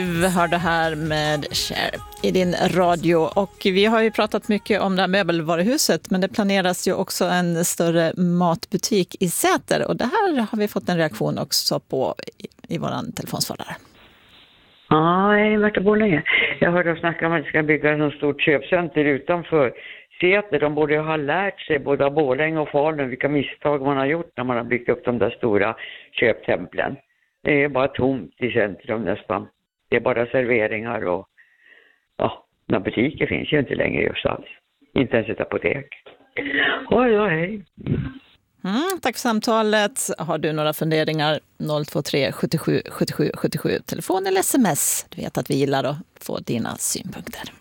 Liv har det här med Cher i din radio. Och vi har ju pratat mycket om det här möbelvaruhuset, men det planeras ju också en större matbutik i Säter. Och det här har vi fått en reaktion också på i våran telefonsvarare. Ja, Märta Borlänge. Jag hörde dem snacka om att det ska bygga ett stort köpcenter utanför Säter. De borde ha lärt sig både av Borlänge och Falun vilka misstag man har gjort när man har byggt upp de där stora köptemplen. Det är bara tomt i centrum nästan. Det är bara serveringar och några butiker finns ju inte längre just alls. Inte ens ett apotek. Ja, hej. Tack för samtalet. Har du några funderingar? 023 77 77 77. Telefon eller sms. Du vet att vi gillar att få dina synpunkter.